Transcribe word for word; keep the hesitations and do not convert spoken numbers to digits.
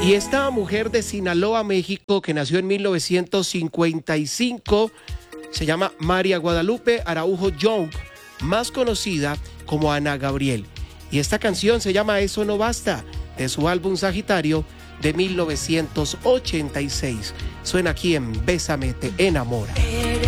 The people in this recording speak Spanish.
Y esta mujer de Sinaloa, México, que nació en mil novecientos cincuenta y cinco, se llama María Guadalupe Araujo Young, más conocida como Ana Gabriel. Y esta canción se llama Eso no basta, de su álbum Sagitario de mil novecientos ochenta y seis. Suena aquí en Bésame, te enamora.